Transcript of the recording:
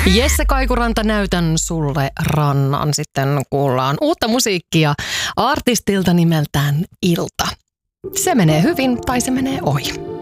Jesse Kaikuranta, näytän sulle rannan. Sitten kuullaan uutta musiikkia artistilta nimeltään Ilta. Se menee hyvin tai se menee ohi.